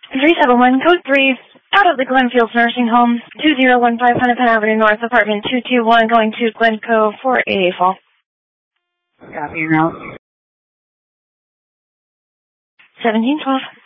371, code 3, out of the Glenfields Nursing Home, 2015 Hennepin Avenue North, apartment 221, going to Glencoe for a fall. Copy your note. 1712.